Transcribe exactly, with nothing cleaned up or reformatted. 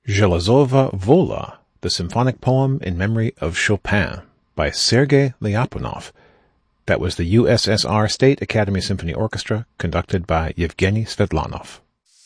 Zhelezova Vola, the symphonic poem in memory of Chopin by Sergei Lyapunov. That was the U S S R State Academy Symphony Orchestra, conducted by Yevgeny Svetlanov.